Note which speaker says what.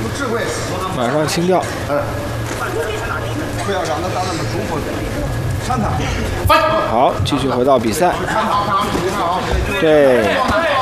Speaker 1: 马上清掉。
Speaker 2: 不要让他打那么舒服。
Speaker 1: 好，继续回到比赛。对。